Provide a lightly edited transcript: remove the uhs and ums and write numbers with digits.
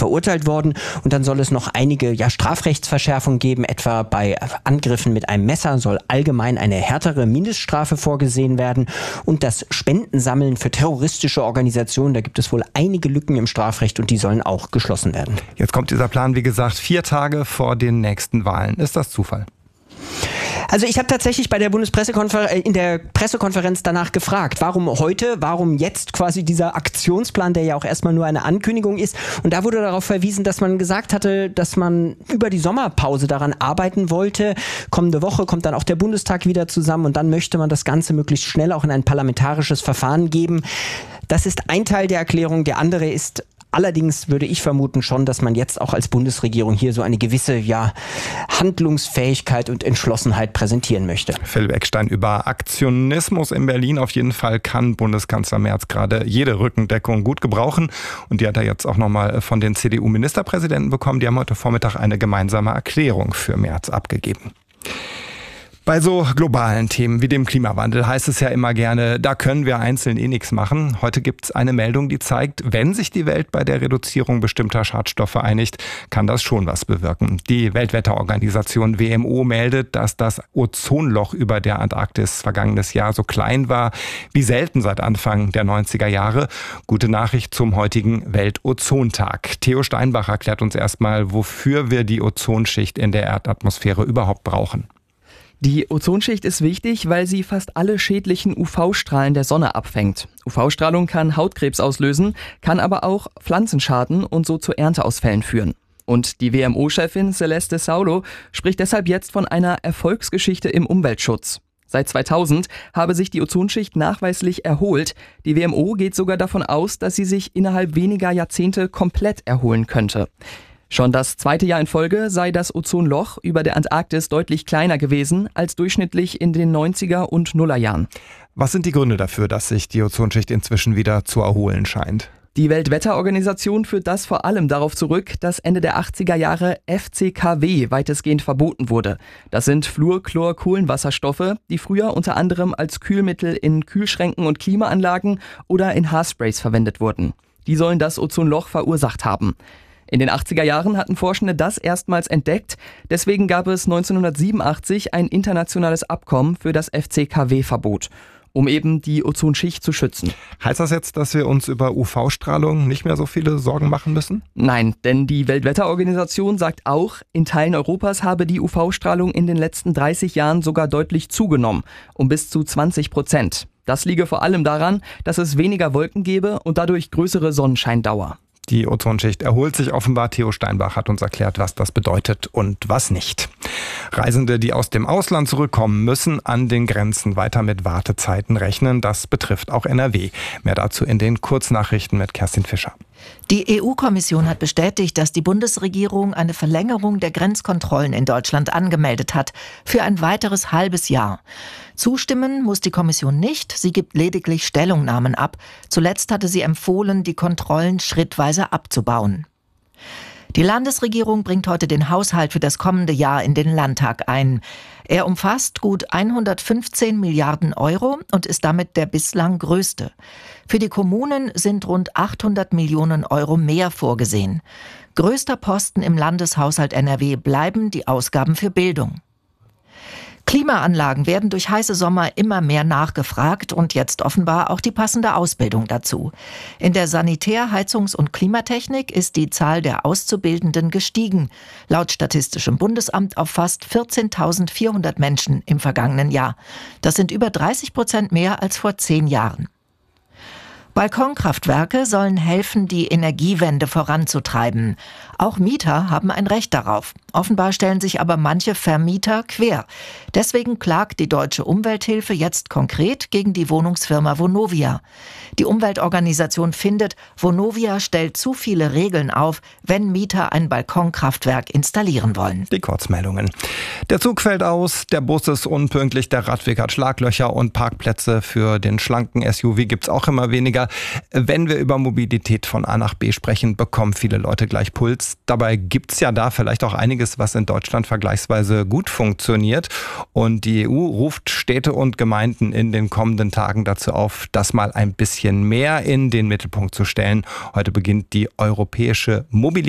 verurteilt worden. Und dann soll es noch einige Strafrechtsverschärfungen geben, etwa bei Angriffen mit einem Messer soll allgemein eine härtere Mindeststrafe vorgesehen werden. Und das Spendensammeln für terroristische Organisationen, da gibt es wohl einige Lücken im Strafrecht und die sollen auch geschlossen werden. Jetzt kommt dieser Plan, wie gesagt, 4 Tage vor den nächsten Wahlen. Ist das Zufall? Also ich habe tatsächlich bei der in der Pressekonferenz danach gefragt, warum heute, warum jetzt quasi dieser Aktionsplan, der ja auch erstmal nur eine Ankündigung ist. Und da wurde darauf verwiesen, dass man gesagt hatte, dass man über die Sommerpause daran arbeiten wollte. Kommende Woche kommt dann auch der Bundestag wieder zusammen und dann möchte man das Ganze möglichst schnell auch in ein parlamentarisches Verfahren geben. Das ist ein Teil der Erklärung. Der andere ist allerdings, würde ich vermuten schon, dass man jetzt auch als Bundesregierung hier so eine gewisse Handlungsfähigkeit und Entschlossenheit präsentieren möchte. Philipp Eckstein über Aktionismus in Berlin. Auf jeden Fall kann Bundeskanzler Merz gerade jede Rückendeckung gut gebrauchen. Und die hat er jetzt auch nochmal von den CDU-Ministerpräsidenten bekommen. Die haben heute Vormittag eine gemeinsame Erklärung für Merz abgegeben. Bei so globalen Themen wie dem Klimawandel heißt es ja immer gerne, da können wir einzeln nichts machen. Heute gibt es eine Meldung, die zeigt, wenn sich die Welt bei der Reduzierung bestimmter Schadstoffe einigt, kann das schon was bewirken. Die Weltwetterorganisation WMO meldet, dass das Ozonloch über der Antarktis vergangenes Jahr so klein war wie selten seit Anfang der 90er Jahre. Gute Nachricht zum heutigen Weltozontag. Theo Steinbach erklärt uns erstmal, wofür wir die Ozonschicht in der Erdatmosphäre überhaupt brauchen. Die Ozonschicht ist wichtig, weil sie fast alle schädlichen UV-Strahlen der Sonne abfängt. UV-Strahlung kann Hautkrebs auslösen, kann aber auch Pflanzen schaden und so zu Ernteausfällen führen. Und die WMO-Chefin Celeste Saulo spricht deshalb jetzt von einer Erfolgsgeschichte im Umweltschutz. Seit 2000 habe sich die Ozonschicht nachweislich erholt. Die WMO geht sogar davon aus, dass sie sich innerhalb weniger Jahrzehnte komplett erholen könnte. Schon das 2. Jahr in Folge sei das Ozonloch über der Antarktis deutlich kleiner gewesen als durchschnittlich in den 90er und Nullerjahren. Was sind die Gründe dafür, dass sich die Ozonschicht inzwischen wieder zu erholen scheint? Die Weltwetterorganisation führt das vor allem darauf zurück, dass Ende der 80er Jahre FCKW weitestgehend verboten wurde. Das sind Fluorchlorkohlenwasserstoffe, die früher unter anderem als Kühlmittel in Kühlschränken und Klimaanlagen oder in Haarsprays verwendet wurden. Die sollen das Ozonloch verursacht haben. In den 80er Jahren hatten Forschende das erstmals entdeckt. Deswegen gab es 1987 ein internationales Abkommen für das FCKW-Verbot, um eben die Ozonschicht zu schützen. Heißt das jetzt, dass wir uns über UV-Strahlung nicht mehr so viele Sorgen machen müssen? Nein, denn die Weltwetterorganisation sagt auch, in Teilen Europas habe die UV-Strahlung in den letzten 30 Jahren sogar deutlich zugenommen, um bis zu 20%. Das liege vor allem daran, dass es weniger Wolken gebe und dadurch größere Sonnenscheindauer. Die Ozonschicht erholt sich offenbar. Theo Steinbach hat uns erklärt, was das bedeutet und was nicht. Reisende, die aus dem Ausland zurückkommen, müssen an den Grenzen weiter mit Wartezeiten rechnen. Das betrifft auch NRW. Mehr dazu in den Kurznachrichten mit Kerstin Fischer. Die EU-Kommission hat bestätigt, dass die Bundesregierung eine Verlängerung der Grenzkontrollen in Deutschland angemeldet hat für ein weiteres halbes Jahr. Zustimmen muss die Kommission nicht, sie gibt lediglich Stellungnahmen ab. Zuletzt hatte sie empfohlen, die Kontrollen schrittweise abzubauen. Die Landesregierung bringt heute den Haushalt für das kommende Jahr in den Landtag ein. Er umfasst gut 115 Milliarden Euro und ist damit der bislang größte. Für die Kommunen sind rund 800 Millionen Euro mehr vorgesehen. Größter Posten im Landeshaushalt NRW bleiben die Ausgaben für Bildung. Klimaanlagen werden durch heiße Sommer immer mehr nachgefragt und jetzt offenbar auch die passende Ausbildung dazu. In der Sanitär-, Heizungs- und Klimatechnik ist die Zahl der Auszubildenden gestiegen. Laut Statistischem Bundesamt auf fast 14.400 Menschen im vergangenen Jahr. Das sind über 30% mehr als vor 10 Jahren. Balkonkraftwerke sollen helfen, die Energiewende voranzutreiben. Auch Mieter haben ein Recht darauf. Offenbar stellen sich aber manche Vermieter quer. Deswegen klagt die Deutsche Umwelthilfe jetzt konkret gegen die Wohnungsfirma Vonovia. Die Umweltorganisation findet, Vonovia stellt zu viele Regeln auf, wenn Mieter ein Balkonkraftwerk installieren wollen. Die Kurzmeldungen. Der Zug fällt aus, der Bus ist unpünktlich, der Radweg hat Schlaglöcher und Parkplätze für den schlanken SUV gibt's auch immer weniger. Wenn wir über Mobilität von A nach B sprechen, bekommen viele Leute gleich Puls. Dabei gibt's ja da vielleicht auch einiges, was in Deutschland vergleichsweise gut funktioniert. Und die EU ruft Städte und Gemeinden in den kommenden Tagen dazu auf, das mal ein bisschen mehr in den Mittelpunkt zu stellen. Heute beginnt die europäische Mobilität.